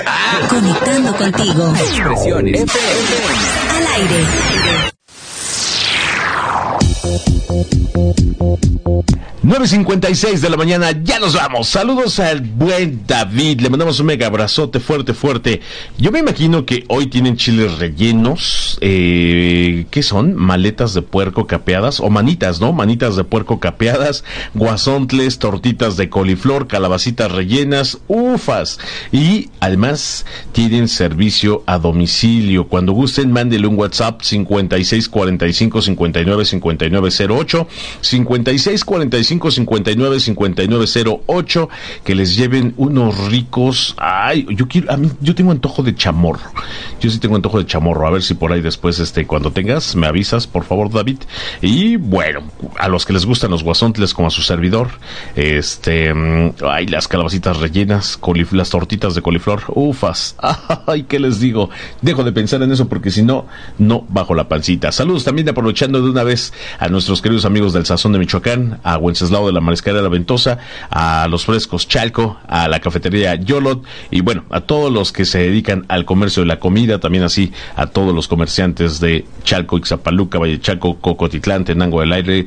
Conectando contigo. Expresiones FM. Al aire. 9:56 de la mañana, ya nos vamos. Saludos al buen David, le mandamos un mega abrazote fuerte. Yo me imagino que hoy tienen chiles rellenos, ¿qué son? Maletas de puerco capeadas, o manitas, ¿no? Manitas de puerco capeadas, guasontles, tortitas de coliflor, calabacitas rellenas, ufas. Y además tienen servicio a domicilio. Cuando gusten, mándele un WhatsApp 5645-595908, 5645-595908, que les lleven unos ricos. Ay, yo tengo antojo de chamorro. Yo sí tengo antojo de chamorro. A ver si por ahí después, cuando tengas, me avisas, por favor, David. Y bueno, a los que les gustan los guasontles, como a su servidor, ay, las calabacitas rellenas, las tortitas de coliflor, ufas. Ay, ¿qué les digo? Dejo de pensar en eso porque si no, no bajo la pancita. Saludos también, aprovechando de una vez a nuestros queridos amigos del Sazón de Michoacán, a Wenceslao de la Mariscada de la Ventosa, a los Frescos Chalco, a la cafetería Yolot, y bueno, a todos los que se dedican al comercio de la comida, también así a todos los comerciantes de Chalco, Ixtapaluca, Valle Chalco, Cocotitlán, Tenango del Aire,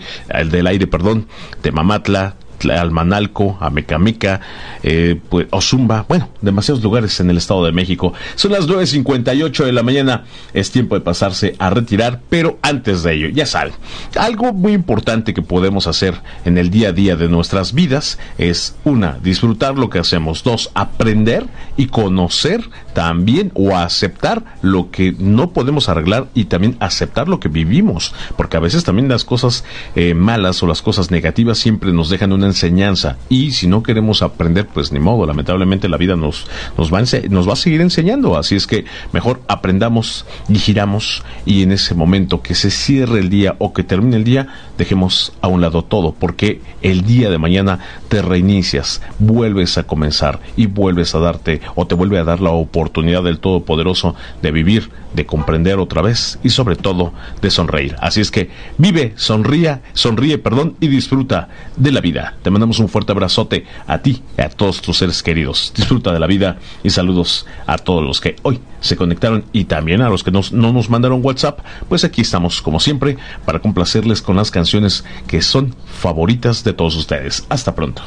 Temamatla, Almanalco, Amecameca, pues Ozumba, bueno, demasiados lugares en el Estado de México. Son las 9:58 de la mañana, es tiempo de pasarse a retirar, pero antes de ello, ya saben, algo muy importante que podemos hacer en el día a día de nuestras vidas es, 1, disfrutar lo que hacemos; 2, aprender y conocer también o aceptar lo que no podemos arreglar, y también aceptar lo que vivimos, porque a veces también las cosas malas o las cosas negativas siempre nos dejan una enseñanza, y si no queremos aprender, pues ni modo, lamentablemente la vida nos va a seguir enseñando. Así es que mejor aprendamos y giramos, y en ese momento que se cierre el día o que termine el día, dejemos a un lado todo, porque el día de mañana te reinicias, vuelves a comenzar y vuelves a darte, o te vuelve a dar la oportunidad del Todopoderoso de vivir, de comprender otra vez, y sobre todo de sonreír. Así es que vive, sonríe, y disfruta de la vida. Te mandamos un fuerte abrazote a ti y a todos tus seres queridos. Disfruta de la vida, y saludos a todos los que hoy se conectaron, y también a los que no nos mandaron WhatsApp. Pues aquí estamos, como siempre, para complacerles con las canciones que son favoritas de todos ustedes. Hasta pronto.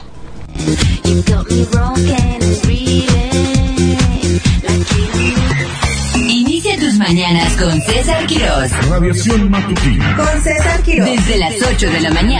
Inicia tus mañanas con César Quirós. Radiación matutina. Con César Quirós. Desde las 8 de la mañana.